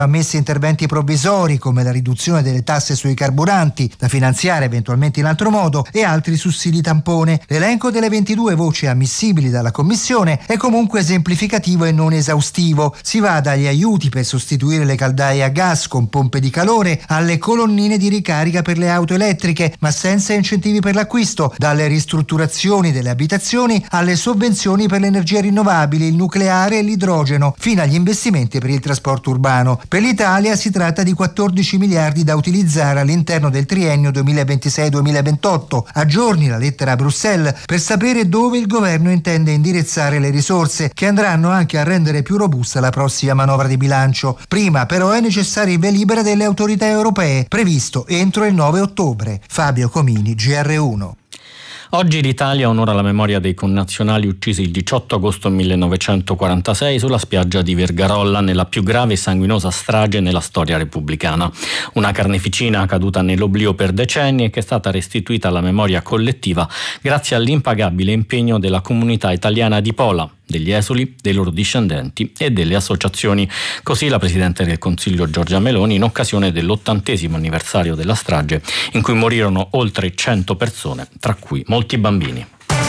ammessi interventi provvisori come la riduzione delle tasse sui carburanti, da finanziare eventualmente in altro modo, e altri sussidi tampone. L'elenco delle 22 voci ammissibili dalla Commissione è comunque esemplificativo e non esaustivo. Si va dagli aiuti per sostituire le caldaie a gas con pompe di calore alle colonnine di ricarica per le auto elettriche, ma senza incentivi per l'acquisto, dalle ristrutturazioni delle abitazioni alle sovvenzioni per le energie rinnovabili, il nucleare e l'idrogeno, fino agli investimenti per il trasporto urbano. Per l'Italia si tratta di 14 miliardi da utilizzare all'interno del triennio 2026-2028. Aggiorni la lettera a Bruxelles per sapere dove il governo intende indirizzare le risorse, che andranno anche a rendere più robusta la prossima manovra di bilancio. Prima però è necessario il via libera delle autorità europee, previsto entro il 9 ottobre. Fabio Comini, GR1. Oggi l'Italia onora la memoria dei connazionali uccisi il 18 agosto 1946 sulla spiaggia di Vergarolla, nella più grave e sanguinosa strage nella storia repubblicana. Una carneficina caduta nell'oblio per decenni e che è stata restituita alla memoria collettiva grazie all'impagabile impegno della comunità italiana di Pola, degli esuli, dei loro discendenti e delle associazioni. Così la Presidente del Consiglio Giorgia Meloni, in occasione dell'80° anniversario della strage, in cui morirono oltre 100 persone, tra cui molti bambini.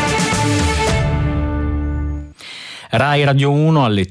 Rai Radio 1 alle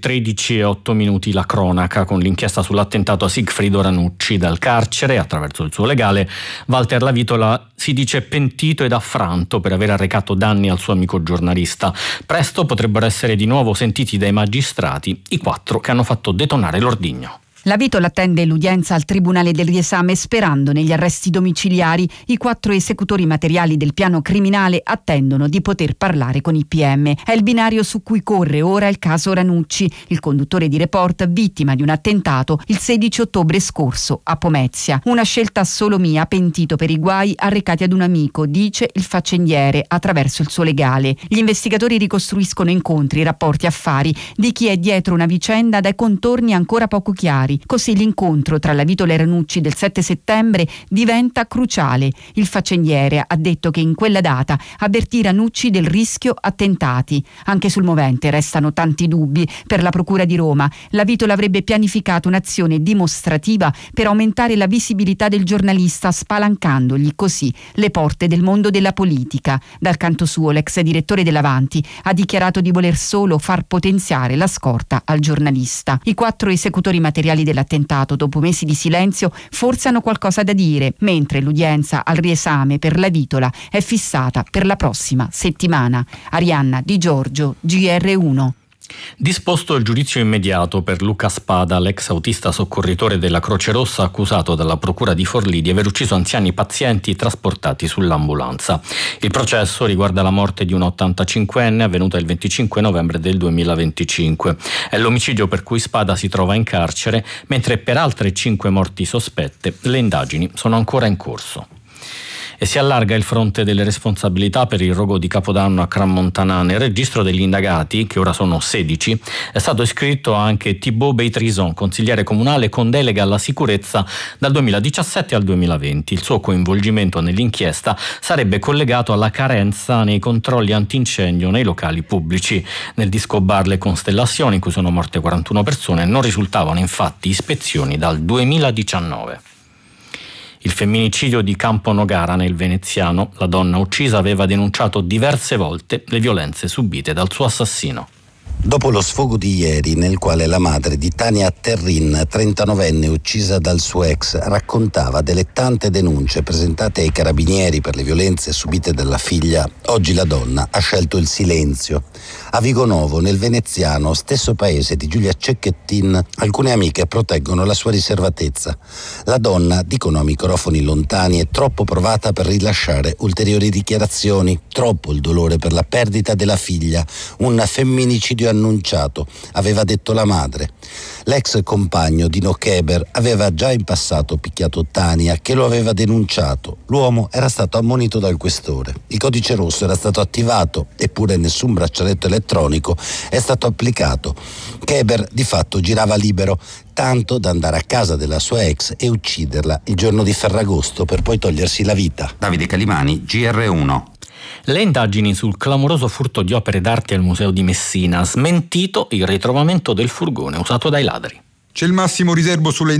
13:08 la cronaca con l'inchiesta sull'attentato a Sigfrido Ranucci. Dal carcere, attraverso il suo legale, Walter Lavitola si dice pentito ed affranto per aver arrecato danni al suo amico giornalista. Presto potrebbero essere di nuovo sentiti dai magistrati i 4 che hanno fatto detonare l'ordigno. Lavitola attende l'udienza al Tribunale del Riesame sperando negli arresti domiciliari. I 4 esecutori materiali del piano criminale attendono di poter parlare con i PM. È il binario su cui corre ora il caso Ranucci, il conduttore di Report vittima di un attentato il 16 ottobre scorso a Pomezia. Una scelta solo mia, pentito per i guai arrecati ad un amico, dice il faccendiere attraverso il suo legale. Gli investigatori ricostruiscono incontri, rapporti, affari di chi è dietro una vicenda dai contorni ancora poco chiari. Così l'incontro tra Lavitola e Ranucci del 7 settembre diventa cruciale. Il faccendiere ha detto che in quella data avvertì Ranucci del rischio attentati. Anche sul movente restano tanti dubbi. Per la Procura di Roma, Lavitola avrebbe pianificato un'azione dimostrativa per aumentare la visibilità del giornalista, spalancandogli così le porte del mondo della politica. Dal canto suo, l'ex direttore dell'Avanti ha dichiarato di voler solo far potenziare la scorta al giornalista. I 4 esecutori materiali dell'attentato, dopo mesi di silenzio, forse hanno qualcosa da dire, mentre l'udienza al riesame per Lavitola è fissata per la prossima settimana. Arianna Di Giorgio, GR1. Disposto il giudizio immediato per Luca Spada, l'ex autista soccorritore della Croce Rossa accusato dalla Procura di Forlì di aver ucciso anziani pazienti trasportati sull'ambulanza. Il processo riguarda la morte di una 85enne avvenuta il 25 novembre del 2025. È l'omicidio per cui Spada si trova in carcere, mentre per altre 5 morti sospette le indagini sono ancora in corso. E si allarga il fronte delle responsabilità per il rogo di Capodanno a Crans-Montana. Nel registro degli indagati, che ora sono 16, è stato iscritto anche Thibaut Beytrison, consigliere comunale con delega alla sicurezza dal 2017 al 2020. Il suo coinvolgimento nell'inchiesta sarebbe collegato alla carenza nei controlli antincendio nei locali pubblici. Nel disco bar Le Constellazioni, in cui sono morte 41 persone, non risultavano infatti ispezioni dal 2019. Il femminicidio di Campo Nogara nel Veneziano. La donna uccisa aveva denunciato diverse volte le violenze subite dal suo assassino. Dopo lo sfogo di ieri, nel quale la madre di Tania Terrin, 39enne uccisa dal suo ex, raccontava delle tante denunce presentate ai carabinieri per le violenze subite dalla figlia, oggi la donna ha scelto il silenzio. A Vigonovo, nel Veneziano, stesso paese di Giulia Cecchettin, alcune amiche proteggono la sua riservatezza. La donna, dicono a microfoni lontani, è troppo provata per rilasciare ulteriori dichiarazioni, troppo il dolore per la perdita della figlia, un femminicidio annunciato, aveva detto la madre. L'ex compagno Dino Keber aveva già in passato picchiato Tania, che lo aveva denunciato. L'uomo era stato ammonito dal questore. Il codice rosso era stato attivato, eppure nessun braccialetto elettronico è stato applicato. Keber di fatto girava libero, tanto da andare a casa della sua ex e ucciderla il giorno di Ferragosto per poi togliersi la vita. Davide Calimani, GR1. Le indagini sul clamoroso furto di opere d'arte al Museo di Messina, smentito il ritrovamento del furgone usato dai ladri. C'è il massimo riservo sulle